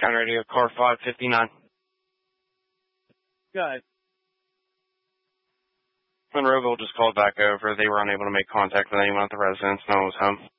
County Radio, car 559. Go ahead. Monroeville just called back over. They were unable to make contact with anyone at the residence. No one was home.